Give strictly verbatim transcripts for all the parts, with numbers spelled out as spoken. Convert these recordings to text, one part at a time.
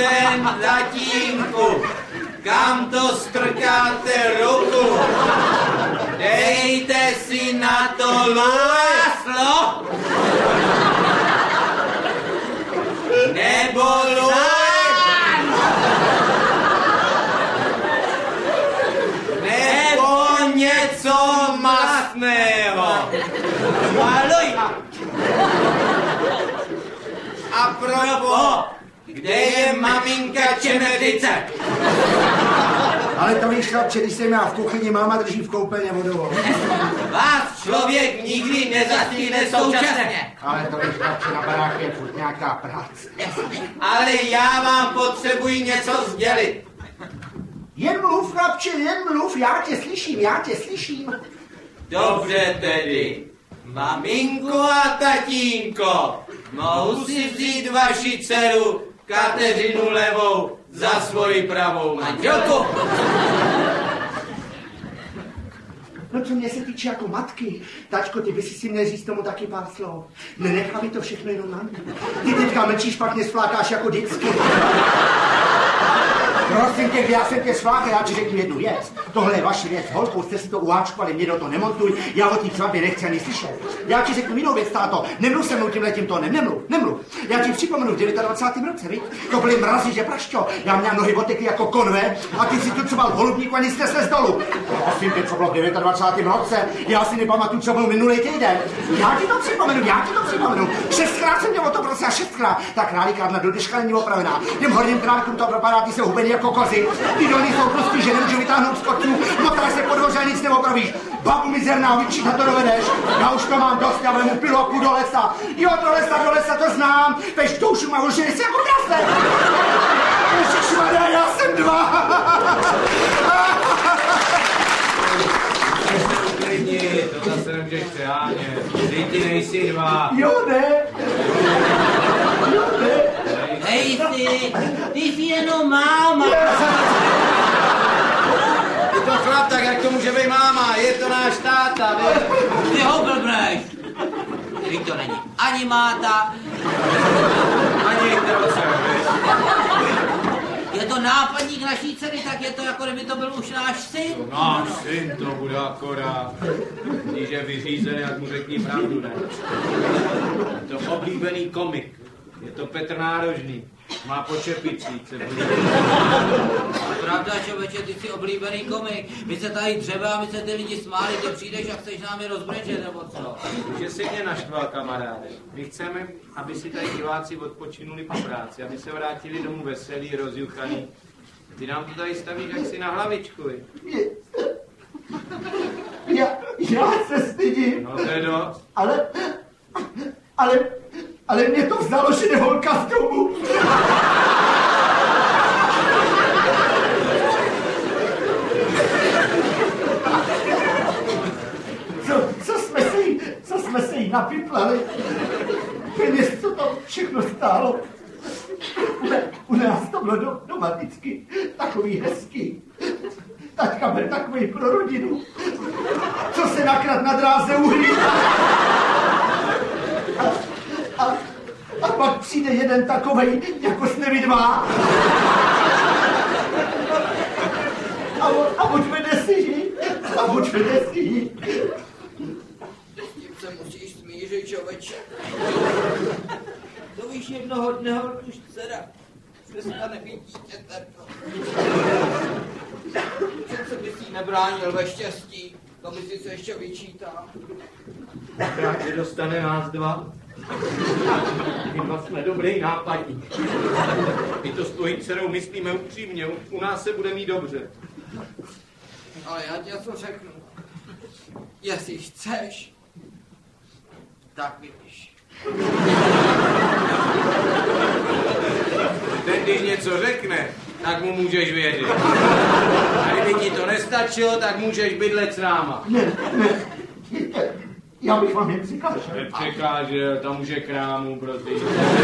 den, tatínku. Kam to strkáte ruku? Dejte si na to láslo. Nebo lůj. Nebo něco masného. Maluj. A probo, kde je maminka Čemeřice? Ale to víš, chlapče, když jsem já v kuchyni, máma drží v koupelně vodovou. Vás člověk nikdy nezastihne současně. Ale to víš, chlapče, na baráku je furt nějaká práce. Ale já vám potřebuji něco sdělit. Jen mluv, chlapče, jen mluv, já tě slyším, já tě slyším. Dobře tedy. Maminko a tatínko, mohu si vzít vaši dceru Kateřinu Levou za svoji pravou manželku? No co mě se týče jako matky, tačko, ty by si si měl říct tomu taky pár slov. Nenechá mi to všechno jenom na mě. Ty teďka mlčíš, pak mě sflákáš jako vždycky. Prosím tě, já jsem tě sflákal, já ti řeknu jednu věc. Tohle je vaše věc, holkou jste si to uháčkovali, mě do toho nemontuj, já o té svatbě nechci ani slyšet. Já ti řeknu jinou věc, táto, nemluv se mnou tímhletím tónem, nemluv, nemluv. Já ti připomenu v dvacátém devátém roce, viď? To byly mrazy, že prašťo, já měl nohy oteky jako konve a ty si tucoval v holubníku a nic jste se z dolu. Prosím tě, co bylo v dvacátém devátém roce, já si nepamatuju, co byl minulý týden. Já ti to připomenu, já ti to připomenu. Šestkrát jsem tě o to prosil, šestkrát. Ta králíkárna do dneška není opravená. Těm horním králíkům to propadá, ty jsou hubený jako kozy. Ty dolní jsou prostě, že nemůžu vytáhnout z kotů, motáš se po dvoře a nic neopravíš. Babu mizerná, vyčíta to dovedeš. Já už to mám dost, já vemu piloku do lesa. Jo, do lesa, do lesa, to znám. Peš doušu má už si jako drase. Ježišmarja, já jsem dva. Klidni, to zase nemůžeš přehánět. Ty ty nejsi dva. Jo, ne. Jo, ne. Hej ty, ty jsi jenom máma. Je to chlap, tak jak to může být máma? Je to náš táta, víš? Ty ho blbneš. Víš, to není ani máta, ani troce, víš? Je to nápadník naší dcery, tak je to jako kdyby to byl už náš syn. Náš syn to bude akorát. Když je vyřízený, jak mu řekni pravdu, ne? Je to oblíbený komik. Je to Petr Nárožný. Má po čepicích. Pravda, člověče, ty jsi oblíbený komik. My se tady dřebe a my se ty lidi smáli, ty přijdeš a chceš nám je rozbrečet, nebo co? Že si mě naštval, kamaráde. My chceme, aby si tady diváci odpočinuli po práci, aby se vrátili domů veselí, rozjuchaný. Ty nám to tady stavíš jak si na hlavičku. Já, já se stydím. No to je dost. Ale, ale, ale mě to vzalo, že jde holka z domu. Co, co jsme se jí, co jsme se jí napiplali? Peněz, co to všechno stálo. U, u nás to bylo do, doma vždycky takový hezký. Taťka byl takový pro rodinu. Co se nakrát na dráze uhlí. A, a, a pak přijde jeden takovej, jako jsme vy dva. A, a buď vede si ji. A buď vede si ji. S tím se musíš smířit, člověče. To víš, jednoho dne už dcera přestane být dítětem. Přece bys jí nebránil ve štěstí, to by si se ještě vyčítá. Tak dostane nás dva. My dva jsme dobrý nápadník. My to s tvojí dcerou myslíme upřímně, u nás se bude mít dobře. Ale já ti něco řeknu. Jestli chceš, tak vidíš. Ten, když něco řekne, tak mu můžeš věřit. A kdyby ti to nestačilo, tak můžeš bydlet s náma. Ne, ne, já bych vám jen přikázal. Nepřekáže, tam už je krámu pro ty.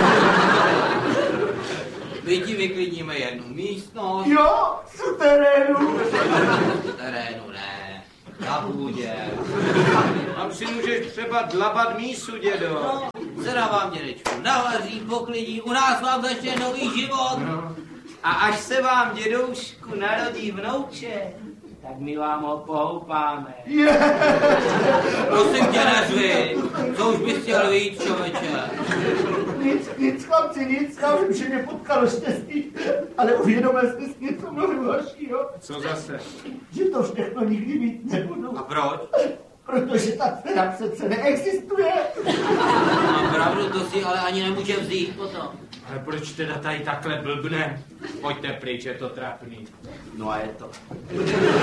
My ti vyklidíme jednu místnost. Jo, z terénu. Z terénu ne, na půdě. Tam si můžeš třeba dlabat mísu, dědo. Dcera vám, dědečku, navaří, poklidí, u nás vám začne nový život. A až se vám, dědoušku, narodí vnouče, tak my vám ho pohoupáme. Prosím tě, neřvi, co už bys chtěl víc, člověče? Nic, nic, chlapci, nic, já vím, že mě potkalo štěstí, ale uvědomil jste si něco mnohem horšího. Co zase? Že to všechno nikdy mít nebudu. A proč? Protože ta dcera přece neexistuje. Mám pravdu, to si ale ani nemůže vzít potom. Ale proč teda tady takhle blbne? Pojďte pryč, je to trapný. No a je to.